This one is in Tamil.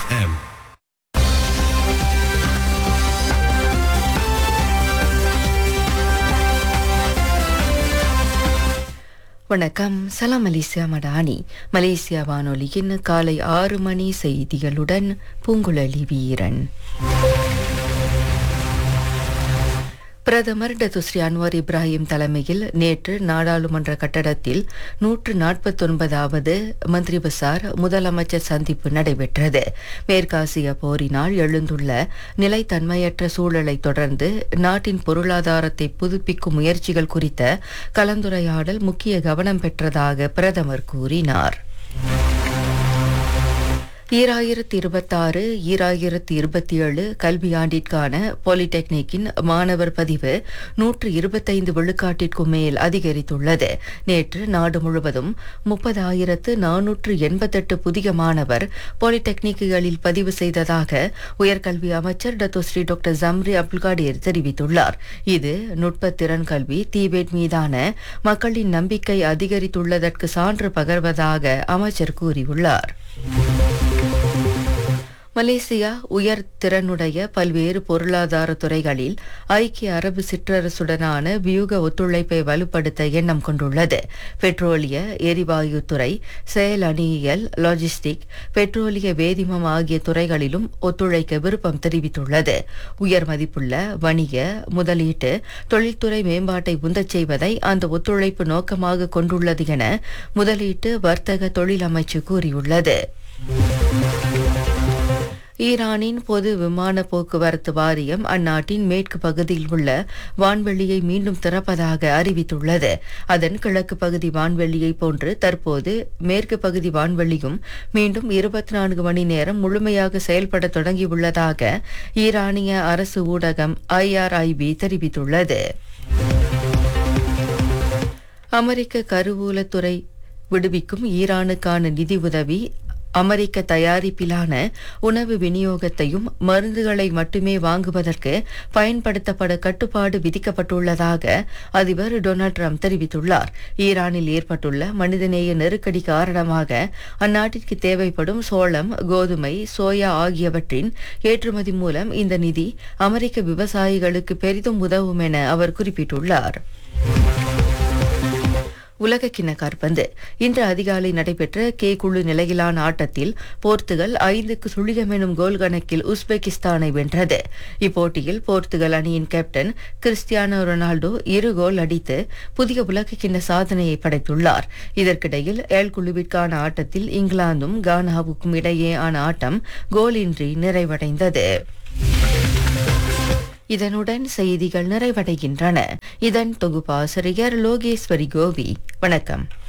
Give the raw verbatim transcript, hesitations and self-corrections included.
எம். வணக்கம். சலாம் மலேசியா மடானி. மலேசியா வானொலியின் காலை ஆறு மணி செய்திகளுடன் பூங்குழலி வீரன். பிரதமர் டத்துஸ்ரீ அன்வார் இப்ராஹிம் தலைமையில் நேற்று நாடாளுமன்ற கட்டடத்தில் நூற்று நாற்பத்தொன்பதாவது மந்திரி பசார் முதலமைச்சர் சந்திப்பு நடைபெற்றது. மேற்காசிய போரினால் எழுந்துள்ள நிலைத்தன்மையற்ற சூழலை தொடர்ந்து நாட்டின் பொருளாதாரத்தை புதுப்பிக்கும் முயற்சிகள் குறித்த கலந்துரையாடல் முக்கிய கவனம் பெற்றதாக பிரதமர் கூறினார். ஈராயிரத்தி இருபத்தாறு ஈராயிரத்தி இருபத்தி ஏழு கல்வியாண்டிற்கான பாலிடெக்னிக்கின் மாணவர் பதிவு நூற்று இருபத்தைந்து விழுக்காட்டிற்கும் மேல் அதிகரித்துள்ளது. நேற்று நாடு முழுவதும் முப்பதாயிரத்து நானூற்று எண்பத்தெட்டு புதிய மாணவர் பாலிடெக்னிக்குகளில் பதிவு செய்ததாக உயர்கல்வி அமைச்சர் டத்தோஸ்ரீ டாக்டர் ஜம்ரி அப்துல்காடீர் தெரிவித்துள்ளார். இது நுட்பத்திறன் கல்வி தீபேட் மீதான மக்களின் நம்பிக்கை அதிகரித்துள்ளதற்கு சான்று பகர்வதாக அமைச்சர் கூறியுள்ளார். மலேசியா உயர் திறனுடைய பல்வேறு பொருளாதார துறைகளில் ஐக்கிய அரபு சிற்றரசுடனான வியூக ஒத்துழைப்பை வலுப்படுத்த எண்ணம் கொண்டுள்ளது. பெட்ரோலிய எரிவாயு துறை, செயல் அணியியல், லாஜிஸ்டிக், பெட்ரோலிய வேதிமம் ஆகிய துறைகளிலும் ஒத்துழைக்க விருப்பம் தெரிவித்துள்ளது. உயர் மதிப்புள்ள வணிக முதலீட்டு தொழில்துறை மேம்பாட்டை உந்தச் செய்வதை அந்த ஒத்துழைப்பு நோக்கமாக கொண்டுள்ளது என முதலீட்டு வர்த்தக தொழில் அமைச்சு கூறியுள்ளது. ஈரானின் பொது விமான போக்குவரத்து வாரியம் அந்நாட்டின் மேற்கு பகுதியில் உள்ள வான்வெளியை மீண்டும் திறப்பதாக அறிவித்துள்ளது. அதன் கிழக்கு பகுதி வான்வெளியை போன்று தற்போது மேற்கு பகுதி வான்வெளியும் மீண்டும் இருபத்தி நான்கு மணி நேரம் முழுமையாக செயல்பட தொடங்கியுள்ளதாக ஈரானிய அரசு ஊடகம் ஐஆர்ஐபி தெரிவித்துள்ளது. அமெரிக்க கருவூலத்துறை விடுவிக்கும் ஈரானுக்கான நிதி உதவி அமெரிக்க தயாரிப்பிலான உணவு விநியோகத்தையும் மருந்துகளை மட்டுமே வாங்குவதற்கு பயன்படுத்தப்பட கட்டுப்பாடு விதிக்கப்பட்டுள்ளதாக அதிபர் டொனால்ட் ட்ரம்ப் தெரிவித்துள்ளார். ஈரானில் ஏற்பட்டுள்ள மனிதநேய நெருக்கடி காரணமாக அந்நாட்டிற்கு தேவைப்படும் சோளம், கோதுமை, சோயா ஆகியவற்றின் ஏற்றுமதி மூலம் இந்த நிதி அமெரிக்க விவசாயிகளுக்கு பெரிதும் உதவும் என அவர் குறிப்பிட்டுள்ளார். உலகக்கிண்ண காற்பந்து. இன்று அதிகாலை நடைபெற்ற கே குழு நிலையிலான ஆட்டத்தில் போர்த்துகல் ஐந்துக்கு சுழியம் எனும் கோல் கணக்கில் உஸ்பெகிஸ்தானை வென்றது. இப்போட்டியில் போர்த்துகல் அணியின் கேப்டன் கிறிஸ்டியானோ ரொனால்டோ இரு கோல் அடித்து புதிய உலகக்கிண்ண சாதனையை படைத்துள்ளார். இதற்கிடையில் ஏல் குழுவிற்கான ஆட்டத்தில் இங்கிலாந்தும் கானாவுக்கும் இடையேயான ஆட்டம் கோலின்றி நிறைவடைந்தது. இதனுடன் செய்திகள் நிறைவடைகின்றன. இதன் தொகுப்பாசிரியர் லோகேஸ்வரி கோவி. வணக்கம்.